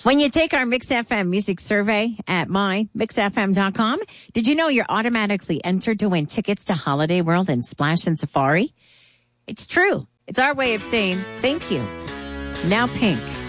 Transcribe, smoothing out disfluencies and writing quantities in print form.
When you take our Mix FM music survey at mymixfm.com, did you know you're automatically entered to win tickets to Holiday World and Splash and Safari? It's true. It's our way of saying thank you. Now Pink.